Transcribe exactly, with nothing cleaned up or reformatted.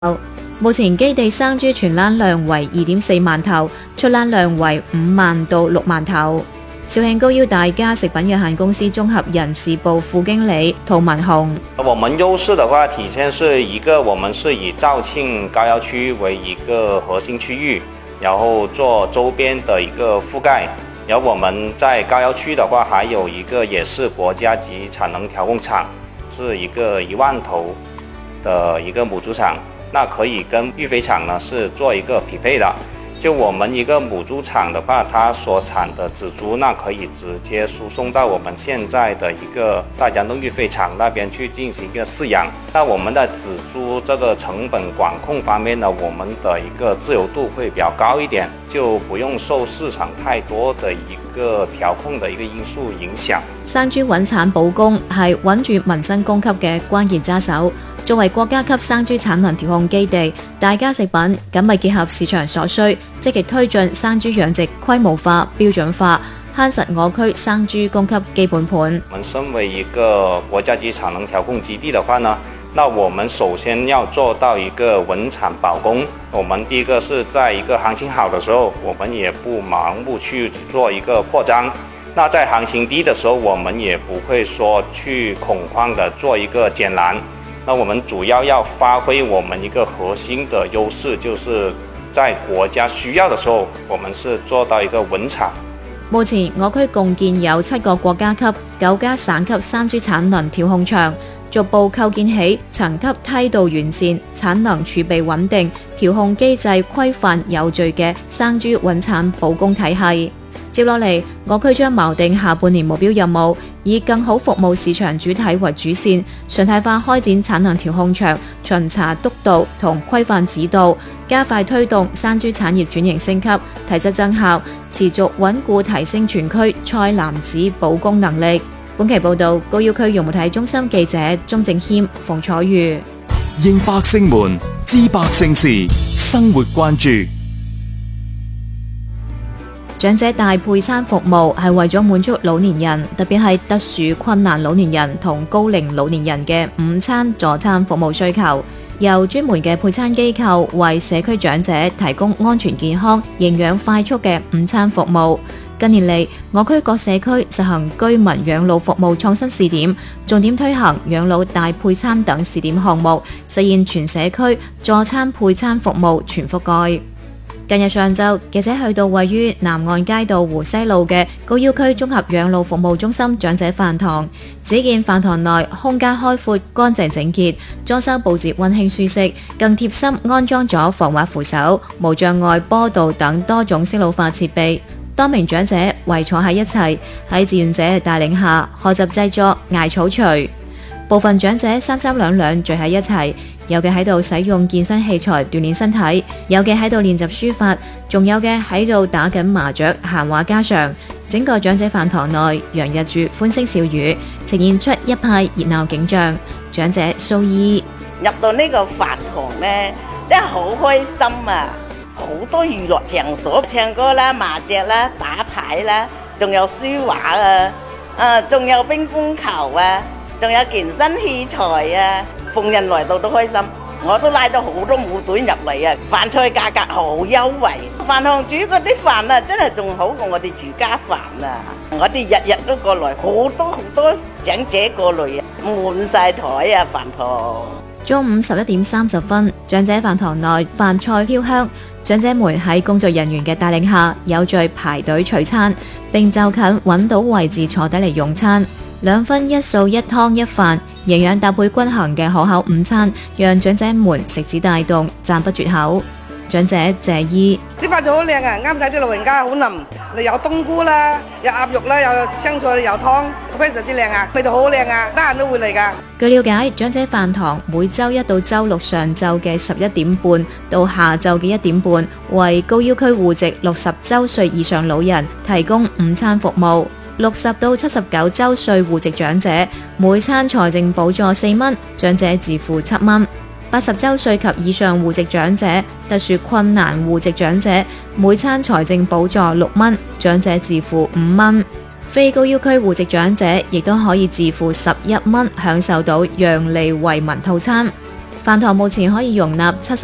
目前基地生豬存欄量為二點四萬頭，出欄量為五萬到六萬頭。肇慶高腰大家食品有限公司綜合人事部副經理涂文雄： 我們優勢的話，體現是一個，我們是以肇慶高腰區為一個核心區域，然後做周邊的一個覆蓋。然後我們在高腰區的話，還有一個也是國家級產能調控廠，是一個一萬頭的一個母豬場，那可以跟育肥場呢是做一個匹配的。就我們一個母豬場的話，它所產的仔豬，那可以直接輸送到我們現在的一個大江東育肥場那邊去進行一個飼養。那我們的仔豬這個成本管控方面呢，我們的一個自由度會比較高一點，就不用受市場太多的一個調控的一個因素影響。 生豬穩產保供係穩住民生供給嘅關鍵揸手。作為國家級生豬產能調控基地，大家食品緊密結合市場所需，積極推進生豬養殖規模化、標準化，夯實我區生豬供給基本盤。 我們身為一個國家級產能調控基地的話呢，那我們首先要做到一個穩產保供。我們第一個是在一個行情好的時候，我們也不盲目去做一個擴張。那在行情低的時候，我們也不會說去恐慌的做一個減欄。那我們主要要發揮我們一個核心的優勢，就是在國家需要的時候，我們是做到一個穩產。 目前我區共建有七個國家級、九家省級生豬產能調控場，逐步構建起層級梯度完善、產能儲備穩定、調控機制規範有序嘅生豬穩產保供體系。接落嚟，我區將錨定下半年目標任務，以更好服務市場主體為主線，常態化開展產能調控場巡查督導同規範指導，加快推動生豬產業轉型升級、提質增效，持續穩固提升全區菜籃子保供能力。本期報道，高要區融媒體中心記者鍾正謙、馮楚瑜。 應百姓們知百姓事，生活關注。 長者大配餐服務係為咗滿足老年人，特別係特殊困難老年人同高齡老年人嘅午餐助餐服務需求，由專門嘅配餐機構為社區長者提供安全健康、營養快速嘅午餐服務。近年嚟，我區各社區實行居民養老服務創新試點，重點推行養老大配餐等試點項目，實現全社區助餐配餐服務全覆蓋。近日上晝，記者去到位於南岸街道湖西路嘅高要區綜合養老服務中心長者飯堂，只見飯堂內空間開闊、乾淨整潔，裝修佈置溫馨舒適，更貼心安裝咗防滑扶手、無障礙坡道等多種適老化設備。多名長者圍坐喺一齊，喺志願者嘅帶領下學習製作艾草錘。部分長者三三兩兩聚喺一齊，有嘅喺度使用健身器材鍛煉身體，有嘅喺度練習書法，仲有嘅喺度打緊麻雀閒話家常。整個長者飯堂內洋溢住歡聲笑語，呈現出一派熱鬧景象。長者蘇姨入到呢個飯堂呢，真係好開心啊！好多娛樂場所，唱歌啦、麻雀啦、打牌啦，仲有書畫啊，啊，仲有乒乓球啊，仲有健身器材啊，逢人來到都開心。我都拉到好多舞隊入嚟啊！飯菜價格好優惠，飯堂煮嗰啲飯啊，真係仲好過我哋住家飯啊！我哋日日都過來，好多好多長者過來啊，滿晒台啊飯堂。 中午十一點三十分，長者飯堂內飯菜飄香，長者們喺工作人員嘅帶領下，有序排隊取餐，並就近揾到位置坐低嚟用餐。兩分一素一湯一飯，營養搭配均衡嘅可口午餐，讓長者們食指大動，讚不絕口。長者謝姨： 啲飯菜好靚啊，啱晒啲老人家，好腍，有冬菇啦，有鴨肉啦，有青菜，有湯，非常之靚啊，味道好靚啊，得閒都會嚟噶。 據了解，長者飯堂每周一到周六上晝嘅十一點半到下晝嘅一點半，為高要區戶籍六十周歲以上老人提供午餐服務。六十到七十九周歲戶籍長者每餐財政補助四蚊，長者自付七蚊。八十周歲及以上戶籍長者、特殊困難戶籍長者每餐財政補助六蚊，長者自付五蚊。非高要區戶籍長者亦都可以自付十一蚊，享受到讓利惠民套餐。 飯堂目前可以容納七十